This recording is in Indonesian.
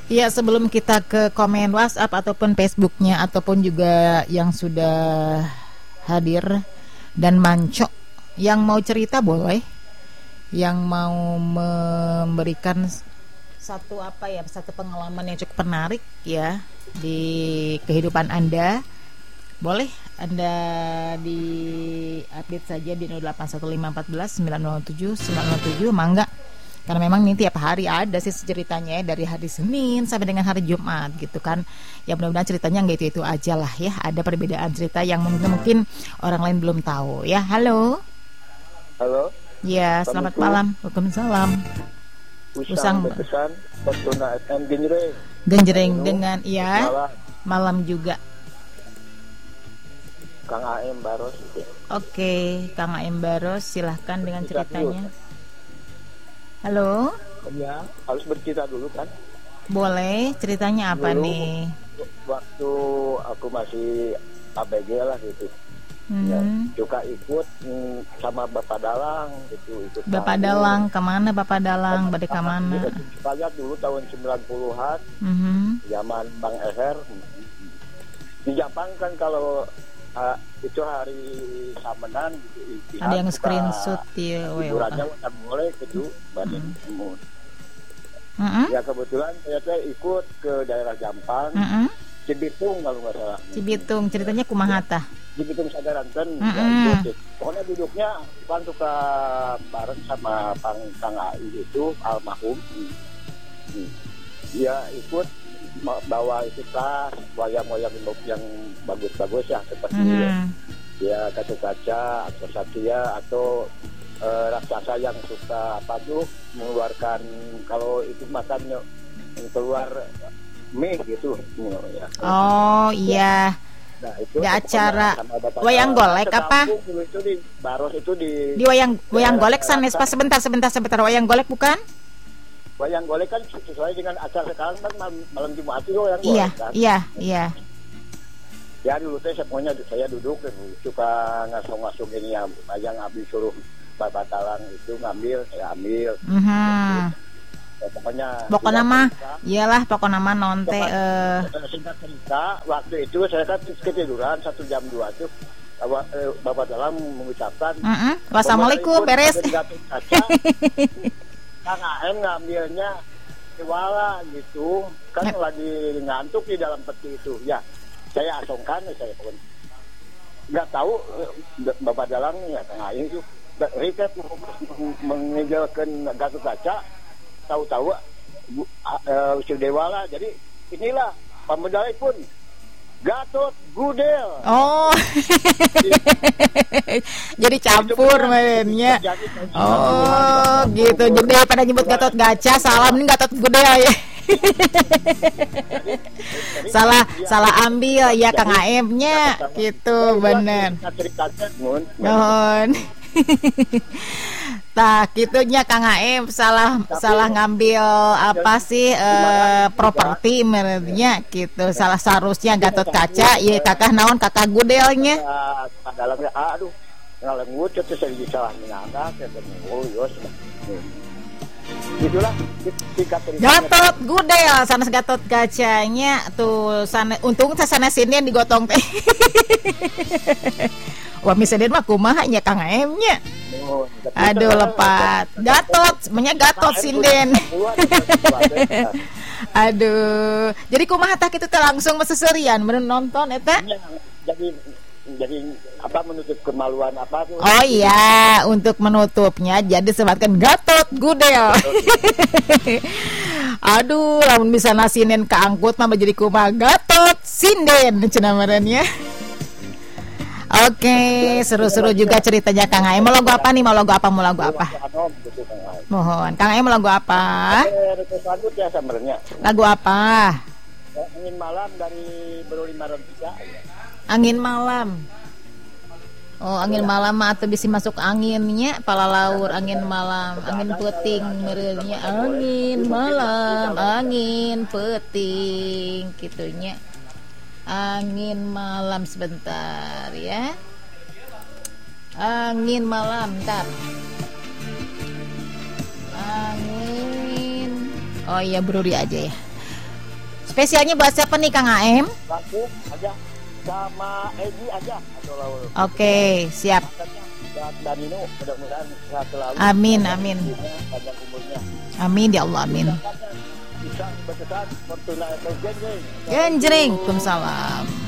Iya, sebelum kita ke komen WhatsApp ataupun Facebooknya ataupun juga yang sudah hadir dan mancok, yang mau cerita boleh, yang mau memberikan satu pengalaman yang cukup menarik ya di kehidupan Anda, boleh Anda di update saja di 081514 907 mangga. Karena memang ini tiap hari ada sih ceritanya ya, dari hari Senin sampai dengan hari Jumat gitu kan. Ya mudah-mudahan ceritanya nggak itu aja lah ya. Ada perbedaan cerita yang mungkin orang lain belum tahu ya. Halo. Halo. Ya, selamat malam. Waalaikumsalam. Usang berkesan Fortuna FM Genjreng. Genjreng dengan iya. Malam juga. Kang AM Baros. Oke, Kang AM Baros silahkan dengan ceritanya. Halo. Ya, harus bercerita dulu kan? Boleh, ceritanya apa dulu, nih? Waktu aku masih ABG lah gitu. Ya, juga ikut sama Bapak Dalang gitu, ikut Bapak tamu. Dalang, kemana Bapak Dalang? Bade kemana? Saya dulu tahun 90-an, zaman Bang Eher. Di Jepang kan kalau itu hari Samenan gitu, ada yang screenshot ya, hiburannya nggak boleh gitu, badan umur. Ya kebetulan saya ikut ke daerah Jampang, Cibitung kalau nggak salah. Cibitung, ceritanya kumahata. Cibitung Sadaranten, ya, ikut. Pokoknya duduknya kan suka bareng sama Kang AI itu almarhum. Dia ikut bawa itu tas wayang-wayang yang bagus-bagus ya, seperti ya Gatot Kaca atau Satria atau raksasa yang suka apa tuh mengeluarkan kalau itu makannya keluar mie gitu ya. Oh iya. Nah, itu di acara wayang golek apa? Itu di Baros itu di wayang golek sanes pas sebentar wayang golek bukan? Wayang golek kan sesuai dengan acara sekarang kan malam Jumat itu wayang golek kan? Iya. Ya dulu saya duduk suka ngasong-ngasong ini ya, yang habis suruh Bapak Dalang itu ngambil, saya ambil. Ya, pokoknya mah iyalah pokoknya mah nonte singkat cerita waktu itu saya kan ketiduran 1 jam 2 tuh Bapak Dalang mengucapkan wassalamualaikum beres. Kang AM ngambilnya Iwala gitu kan lagi ngantuk di dalam peti itu ya, saya asongkan saya pun nggak tahu Bapak Dalang ya Kang AM itu riset meninggalkan Gatot Kaca, tahu-tahu Dewala, jadi inilah pemedali pun Gatot Gudel. Oh. Jadi campur mainnya. Oh, gitu. Jadi pada nyebut Gatot Kaca, salam ini Gatot Gudel ya. salah ambil ya Kang AM-nya gitu, bener. Mohon. Nah, gitunya Kang AM salah ngambil apa sih properti menurutnya gitu. Salah seharusnya Gatot Kaca, ya kakak naon kakak Gudelnya. Dalamnya aduh, ngalengut itu saya disalah menganggap ya yos. Itulah Gatot Gudel sanes Gatot Kacanya tuh sana, untung sana sini yang digotong teh. Wah misalnya mah kumaha nya Kang AM-nya. Aduh lepat. Gatot, Gatot sinden. Aduh. Jadi kumaha tah kitu teh langsung meseserian meureun nonton eta? Jadi apa menutup kemaluan apa tuh? Oh iya, untuk menutupnya jadi sebatkan Gatot Gudel. Aduh, lamun bisa nasinen keangkut mah jadi kumaha Gatot sinden cenah meureunnya. Oke, seru-seru juga ceritanya Kang Ai. Mau lagu apa nih? Mau lagu apa? Mohon. Kang Ai mau lagu apa? Lagu apa? Angin Malam dari Beruli Marantika. Angin Malam. Oh, angin malam mah atuh bisa masuk anginnya, palalaur angin malam, angin peting meureunnya. Angin malam, angin peting kitunya. Angin malam sebentar ya. Angin malam, bentar. Angin. Oh iya Bruri aja ya. Spesialnya buat siapa nih Kang AM? Langsung aja sama Egi aja atau lawan. Oke, siap. Dan ini mudah-mudahan sehat selalu. Amin, amin. Panjang umurnya. Amin ya Allah, amin. Bisa berkesan Fortuna atau Genjreng. Genjreng, Waalaikumsalam.